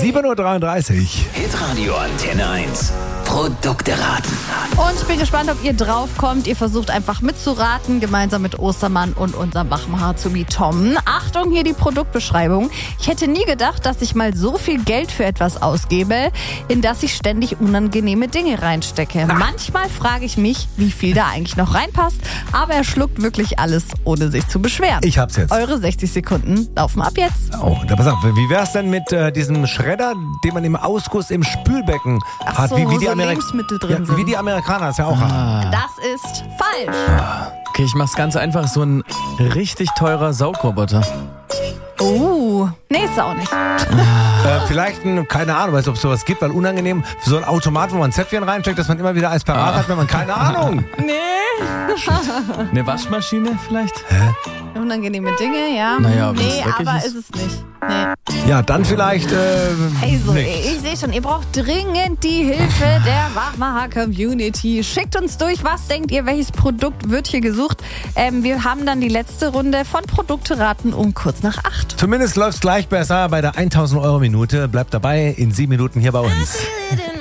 7.33 Uhr. Hitradio Antenne 1. Produkte raten. Und ich bin gespannt, ob ihr drauf kommt. Ihr versucht einfach mitzuraten, gemeinsam mit Ostermann und unserem Wachmacher-Azubi Tom. Achtung, hier die Produktbeschreibung. Ich hätte nie gedacht, dass ich mal so viel Geld für etwas ausgebe, in das ich ständig unangenehme Dinge reinstecke. Manchmal frage ich mich, wie viel da eigentlich noch reinpasst, aber er schluckt wirklich alles, ohne sich zu beschweren. Ich hab's jetzt. Eure 60 Sekunden laufen ab jetzt. Oh, da pass auf, wie wär's denn mit diesem Schredder, den man im Ausguss im Spülbecken hat? so, wo so Lebensmittel drin sind. Wie die Amerikaner es ja auch haben. Das ist falsch. Okay, ich mach's ganz einfach. So ein richtig teurer Saugroboter. Nee, ist auch nicht. Vielleicht, keine Ahnung, weiß, ob es sowas gibt, weil unangenehm, für so ein Automat, wo man Zäpfchen reinsteckt, dass man immer wieder eins parat hat, wenn man keine Ahnung. Eine Waschmaschine vielleicht? Unangenehme Dinge, ja. Naja, wenn es nee, dreckig aber ist. ist es nicht. Nee. Ja, dann vielleicht Also, nichts. ich sehe schon, ihr braucht dringend die Hilfe der Wachmacher-Community. Schickt uns durch, was denkt ihr, welches Produkt wird hier gesucht? Wir haben dann die letzte Runde von Produkte raten um kurz nach 8. Zumindest läuft's gleich besser bei der 1000 Euro Minute. Bleibt dabei in 7 Minuten hier bei uns.